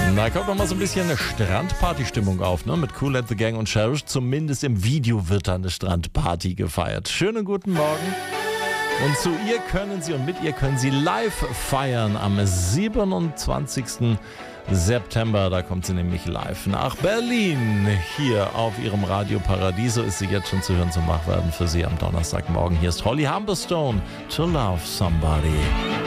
Da kommt noch mal so ein bisschen eine Strandparty-Stimmung auf, ne? Mit Kool and the Gang und Cherish. Zumindest im Video wird da eine Strandparty gefeiert. Schönen guten Morgen. Und zu ihr können Sie und mit ihr können Sie live feiern am 27. September. Da kommt sie nämlich live nach Berlin. Hier auf ihrem Radio Paradiso ist sie jetzt schon zu hören zum Wachwerden für Sie am Donnerstagmorgen. Hier ist Holly Humberstone, To Love Somebody.